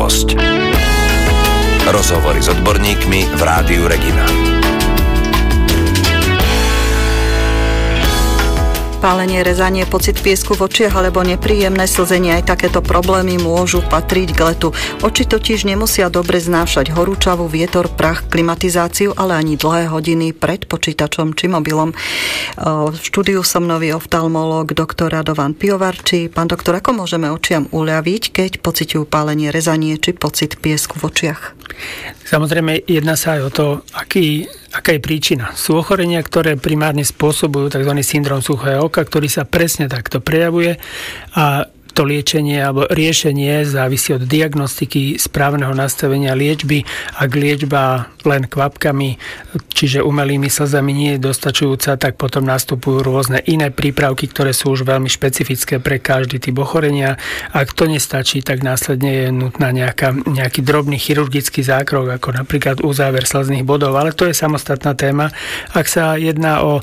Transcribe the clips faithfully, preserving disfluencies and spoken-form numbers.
suchosť. Rozhovory s odborníkmi v Rádiu Regina. Pálenie, rezanie, pocit piesku v očiach alebo nepríjemné slzenie, aj takéto problémy môžu patriť k letu. Oči totiž nemusia dobre znášať horúčavu, vietor, prach, klimatizáciu, ale ani dlhé hodiny pred počítačom či mobilom. V štúdiu som nový oftalmológ doktor Radovan Pivovarčí. Pán doktor, ako môžeme očiam uľaviť, keď pociťujú pálenie, rezanie či pocit piesku v očiach? Samozrejme, jedná sa aj o to, aký, aká je príčina. Sú ochorenia, ktoré primárne spôsobujú tzv. Syndrom suchého oka, ktorý sa presne takto prejavuje a to liečenie alebo riešenie závisí od diagnostiky, správneho nastavenia liečby. Ak liečba len kvapkami, čiže umelými slzami nie je dostačujúca, tak potom nastupujú rôzne iné prípravky, ktoré sú už veľmi špecifické pre každý typ ochorenia. Ak to nestačí, tak následne je nutná nejaká, nejaký drobný chirurgický zákrok, ako napríklad uzáver slzných bodov, ale to je samostatná téma. Ak sa jedná o e,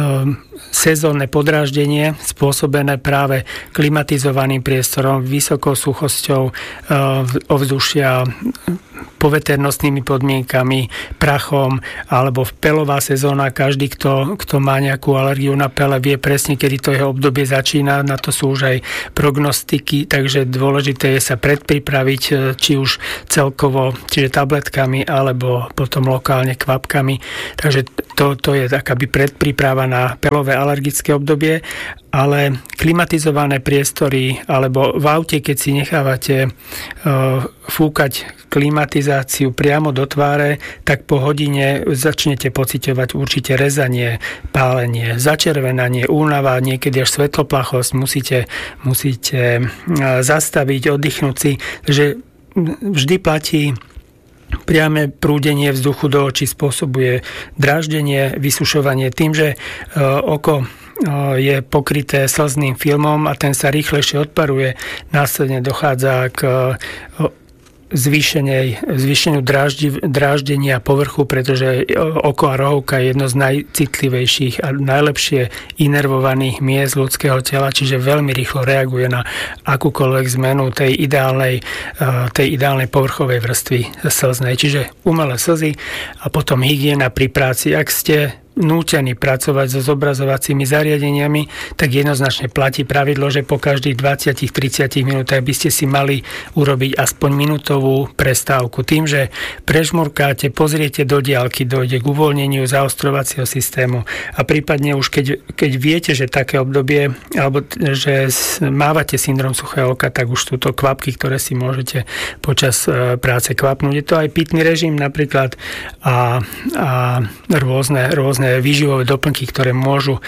sezónne podráždenie spôsobené práve klimatizovaným priestorom, vysokou suchosťou ovzdušia, poveternostnými podmienkami, prachom alebo pelová sezóna. Každý, kto, kto má nejakú alergiu na pele, vie presne, kedy to jeho obdobie začína. Na to sú už aj prognostiky, takže dôležité je sa predpripraviť, či už celkovo, čiže tabletkami alebo potom lokálne kvapkami. Takže to, to je takáby predpríprava na pelové alergické obdobie, ale klimatizované priestory alebo v aute, keď si nechávate uh, fúkať klimatizáciu priamo do tváre, tak po hodine začnete pociťovať určite rezanie, pálenie, začervenanie, únava, niekedy až svetloplachosť. Musíte, musíte zastaviť, oddychnúť si. Takže vždy platí, priame prúdenie vzduchu do očí spôsobuje dráždenie, vysušovanie tým, že oko je pokryté slzným filmom a ten sa rýchlejšie odparuje. Následne dochádza k zvýšeniu dráždi, dráždenia povrchu, pretože oko a rohovka je jedno z najcitlivejších a najlepšie inervovaných miest ľudského tela, čiže veľmi rýchlo reaguje na akúkoľvek zmenu tej ideálnej, tej ideálnej povrchovej vrstvy slznej. Čiže umelé slzy a potom hygiena pri práci. Ak ste nútení pracovať so zobrazovacími zariadeniami, tak jednoznačne platí pravidlo, že po každých dvadsať až tridsať minútach by ste si mali urobiť aspoň minútovú prestávku. Tým, že prežmurkáte, pozriete do diaľky, dojde k uvoľneniu zaostrovacieho systému a prípadne už keď, keď viete, že také obdobie alebo že mávate syndrom suchého oka, tak už sú to kvapky, ktoré si môžete počas práce kvapnúť. Je to aj pitný režim napríklad a, a rôzne, rôzne výživové doplnky, ktoré môžu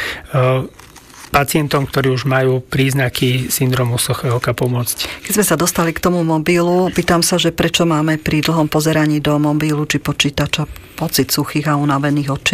pacientom, ktorí už majú príznaky syndromu suchého oka, pomôcť. Keď sme sa dostali k tomu mobilu, pýtam sa, že prečo máme pri dlhom pozeraní do mobilu či počítača pocit suchých a unavených očí?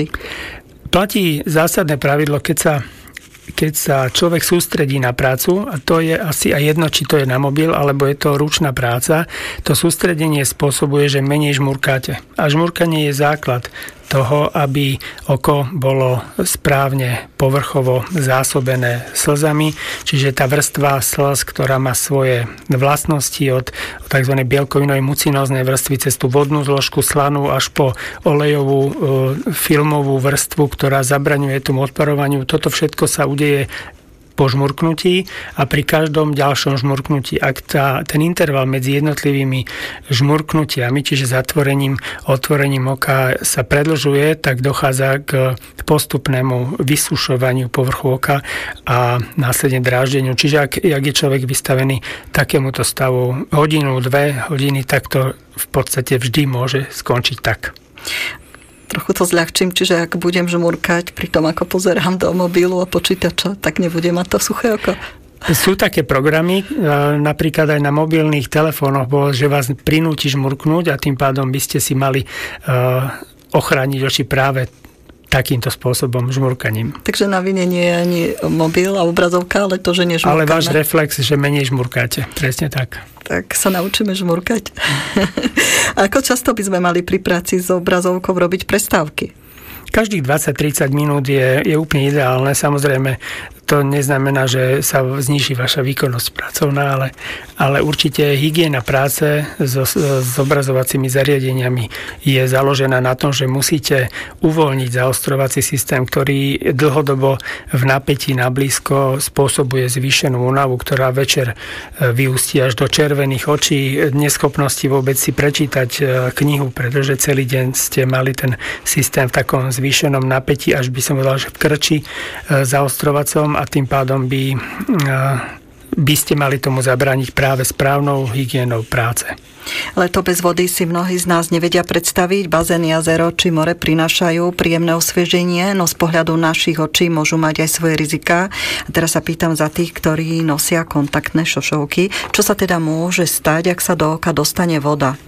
Platí zásadné pravidlo, keď sa keď sa človek sústredí na prácu, a to je asi aj jedno, či to je na mobil, alebo je to ručná práca, to sústredenie spôsobuje, že menej žmurkáte. A žmurkanie je základ toho, aby oko bolo správne povrchovo zásobené slzami, čiže tá vrstva slz, ktorá má svoje vlastnosti od, od tzv. Bielkovinovej mucinóznej vrstvy cez tú vodnú zložku slanú až po olejovú e, filmovú vrstvu, ktorá zabraňuje tomu odparovaniu. Toto všetko sa udeje po žmurknutí a pri každom ďalšom žmurknutí, ak tá, ten interval medzi jednotlivými žmurknutiami, čiže zatvorením, otvorením oka sa predĺžuje, tak dochádza k postupnému vysušovaniu povrchu oka a následne dráždeniu. Čiže ak, ak je človek vystavený takémuto stavu hodinu, dve hodiny, tak to v podstate vždy môže skončiť tak. Trochu to zľahčím, čiže ak budem žmurkať pri tom, ako pozerám do mobilu a počítača, tak nebudem mať to suché oko. Sú také programy, napríklad aj na mobilných telefónoch, že vás prinúti žmurknúť a tým pádom by ste si mali ochrániť oči práve takýmto spôsobom, žmurkaním. Takže na vine nie je ani mobil a obrazovka, ale to, že nežmurkáme. Ale váš reflex, že menej žmurkáte. Presne tak. Tak sa naučíme žmurkať. Ako často by sme mali pri práci s obrazovkou robiť prestávky? Každých dvadsať tridsať minút je, je úplne ideálne. Samozrejme, to neznamená, že sa zniží vaša výkonnosť pracovná, ale, ale určite hygiena práce so, s obrazovacími zariadeniami je založená na tom, že musíte uvoľniť zaostrovací systém, ktorý dlhodobo v napätí na blízko spôsobuje zvýšenú únavu, ktorá večer vyústi až do červených očí, neschopnosti vôbec si prečítať knihu, pretože celý deň ste mali ten systém v takom zvýšenom napätí, až by som povedal, že v krči zaostrovacom, a tým pádom by, by ste mali tomu zabrániť práve správnou hygienou práce. Leto bez vody si mnohí z nás nevedia predstaviť. Bazén, jazero či more prinášajú príjemné osvieženie, no z pohľadu našich očí môžu mať aj svoje riziká. A teraz sa pýtam za tých, ktorí nosia kontaktné šošovky. Čo sa teda môže stať, ak sa do oka dostane voda?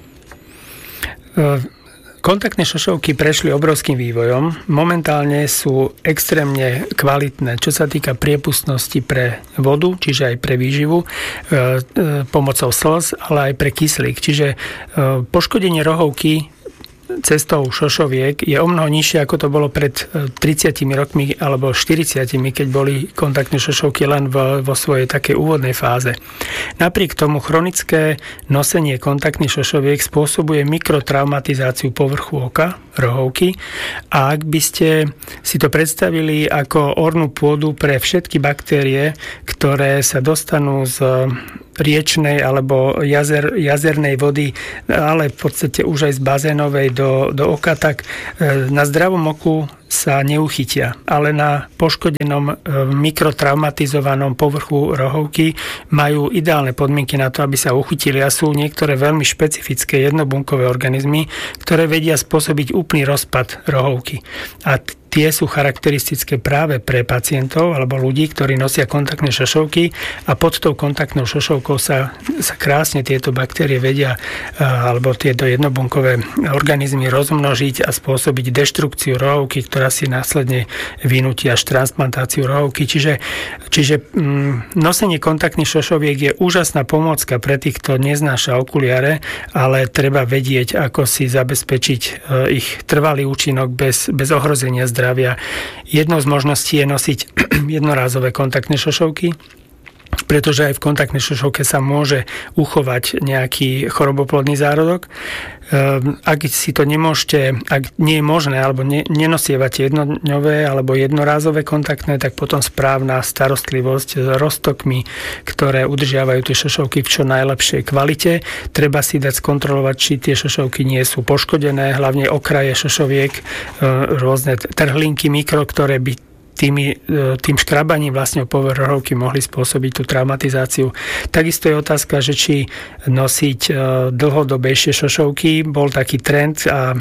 Uh... Kontaktné šošovky prešli obrovským vývojom. Momentálne sú extrémne kvalitné, čo sa týka priepustnosti pre vodu, čiže aj pre výživu, e, e, pomocou slz, ale aj pre kyslík. Čiže e, poškodenie rohovky cestou šošoviek je o mnoho nižšie, ako to bolo pred tridsiatimi rokmi alebo štyridsiatimi, keď boli kontaktné šošovky len vo, vo svojej takej úvodnej fáze. Napriek tomu chronické nosenie kontaktných šošoviek spôsobuje mikrotraumatizáciu povrchu oka, rohovky, a ak by ste si to predstavili ako ornú pôdu pre všetky baktérie, ktoré sa dostanú z riečnej alebo jazer, jazernej vody, ale v podstate už aj z bazénovej do, do oka, tak na zdravom oku sa neuchytia, ale na poškodenom mikrotraumatizovanom povrchu rohovky majú ideálne podmienky na to, aby sa uchytili, a sú niektoré veľmi špecifické jednobunkové organizmy, ktoré vedia spôsobiť úplný rozpad rohovky. A tie sú charakteristické práve pre pacientov alebo ľudí, ktorí nosia kontaktné šošovky, a pod tou kontaktnou šošovkou sa, sa krásne tieto baktérie vedia alebo tieto jednobunkové organizmy rozmnožiť a spôsobiť deštrukciu rohovky, ktorá si následne vynúti až transplantáciu rohovky. Čiže, čiže mm, nosenie kontaktných šošoviek je úžasná pomôcka pre tých, kto neznáša okuliare, ale treba vedieť, ako si zabezpečiť e, ich trvalý účinok bez, bez ohrozenia zdravia. Jednou z možností je nosiť jednorázové kontaktné šošovky, pretože aj v kontaktnej šošovke sa môže uchovať nejaký choroboplodný zárodok. Ak si to nemôžete, ak nie je možné, alebo ne, nenosievate jednodňové alebo jednorázové kontaktné, tak potom správna starostlivosť s roztokmi, ktoré udržiavajú tie šošovky v čo najlepšej kvalite. Treba si dať skontrolovať, či tie šošovky nie sú poškodené, hlavne okraje šošoviek, rôzne trhlinky, mikro, ktoré by Tými, tým škrabaním vlastne o povrch rohovky mohli spôsobiť tú traumatizáciu. Takisto je otázka, že či nosiť dlhodobejšie šošovky. Bol taký trend a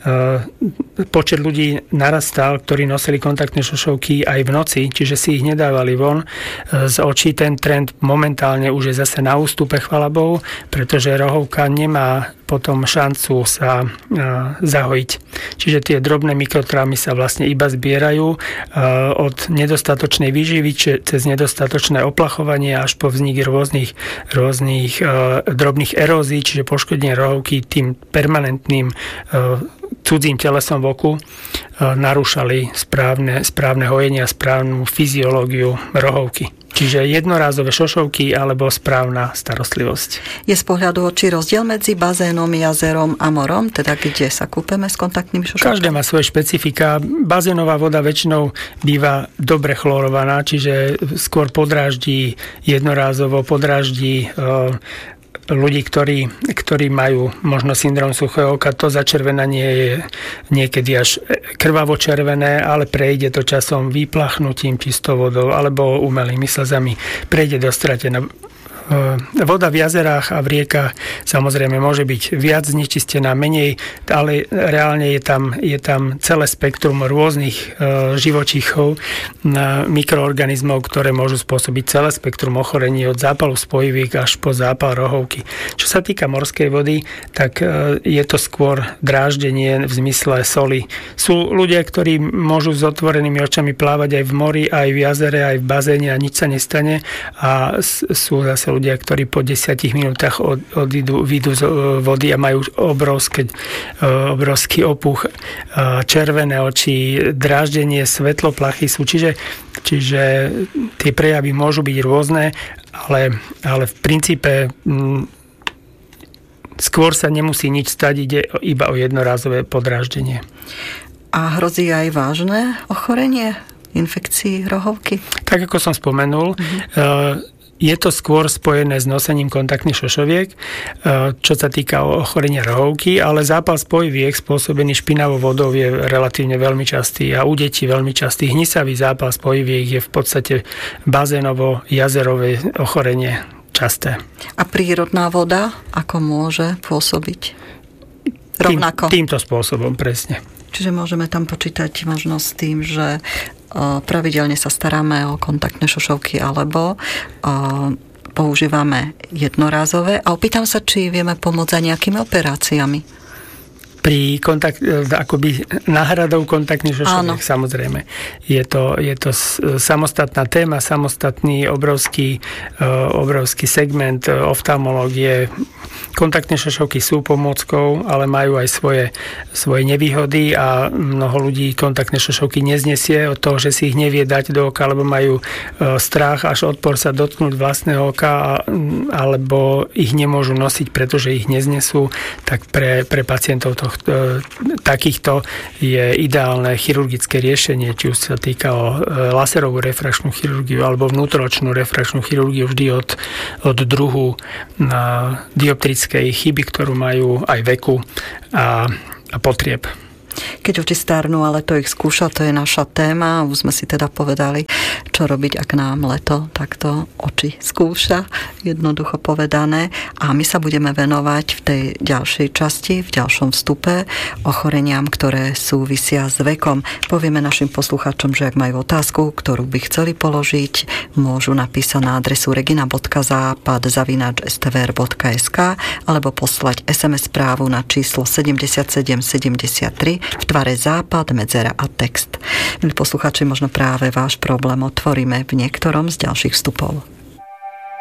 počet ľudí narastal, ktorí nosili kontaktné šošovky aj v noci, čiže si ich nedávali von z očí. Ten trend momentálne už je zase na ústupe, chvála Bohu, pretože rohovka nemá potom šancu sa zahojiť. Čiže tie drobné mikrotraumy sa vlastne iba zbierajú od nedostatočnej výživy cez nedostatočné oplachovanie až po vznik rôznych, rôznych drobných erózií, čiže poškodenie rohovky tým permanentným cudzím telesom v oku narúšali správne, správne hojenie a správnu fyziológiu rohovky. Čiže jednorázové šošovky alebo správna starostlivosť. Je z pohľadu očí rozdiel medzi bazénom, jazerom a morom, teda kde sa kúpeme s kontaktnými šošovkami? Každé má svoje špecifika. Bazénová voda väčšinou býva dobre chlorovaná, čiže skôr podráždí jednorázovo, podráždí e, ľudí, ktorí, ktorí majú možno syndrom suchého oka. To začervenanie je niekedy až krvavo červené, ale prejde to časom vyplachnutím čistou vodou alebo umelými slzami. Prejde do stratená. Voda v jazerách a v riekach samozrejme môže byť viac znečistená, menej, ale reálne je tam, je tam celé spektrum rôznych živočíchov, mikroorganizmov, ktoré môžu spôsobiť celé spektrum ochorení od zápalu spojiviek až po zápal rohovky. Čo sa týka morskej vody, tak je to skôr dráždenie v zmysle soli. Sú ľudia, ktorí môžu s otvorenými očami plávať aj v mori, aj v jazere, aj v bazéne a nič sa nestane, a sú zase ľudia, ktorí po desiatich minútach od, odídu, výjdu z vody a majú obrovské, obrovský opuch, červené oči, dráždenie, svetloplachy sú. Čiže Čiže tie prejavy môžu byť rôzne, ale, ale v princípe m, skôr sa nemusí nič stať, ide iba o jednorázové podráždenie. A hrozí aj vážne ochorenie infekcií rohovky? Tak, ako som spomenul, mm-hmm. je to skôr spojené s nosením kontaktných šošoviek, čo sa týka ochorenia rohovky, ale zápal spojiviek spôsobený špinavou vodou je relatívne veľmi častý a u detí veľmi častý. Hnisavý zápal spojiviek je v podstate bazénovo-jazerové ochorenie časté. A prírodná voda ako môže pôsobiť? Rovnako? Tým, týmto spôsobom, presne. Čiže môžeme tam počítať možno s tým, že pravidelne sa staráme o kontaktné šošovky alebo používame jednorázové. A opýtam sa, či vieme pomôcť aj nejakými operáciami. Pri kontakt, akoby náhradou kontaktných šošoviek, samozrejme. Je to, je to samostatná téma, samostatný obrovský, obrovský segment oftalmológie. Kontaktné šošovky sú pomôckou, ale majú aj svoje, svoje nevýhody a mnoho ľudí kontaktné šošovky neznesie od toho, že si ich nevie dať do oka, alebo majú strach až odpor sa dotknúť vlastného oka, alebo ich nemôžu nosiť, pretože ich neznesú. Tak pre, pre pacientov to takýchto je ideálne chirurgické riešenie, či už sa týka o laserovú refrakčnú chirurgiu alebo vnútoročnú refrakčnú chirurgiu vždy od, od druhu dioptrickej chyby, ktorú majú aj veku a, a potrieb. Keď oči starnú, ale to ich skúša, to je naša téma. Už sme si teda povedali, čo robiť, ak nám leto takto oči skúša, jednoducho povedané. A my sa budeme venovať v tej ďalšej časti, v ďalšom vstupe ochoreniam, ktoré súvisia s vekom. Povieme našim poslucháčom, že ak majú otázku, ktorú by chceli položiť, môžu napísať na adresu regina bodka západ zavináč es té vé er bodka es ká alebo poslať es em es správu na číslo sedemdesiatsedem sedemdesiattri v tvare západ, medzera a text. Milí poslucháči, možno práve váš problém otvoríme v niektorom z ďalších vstupov.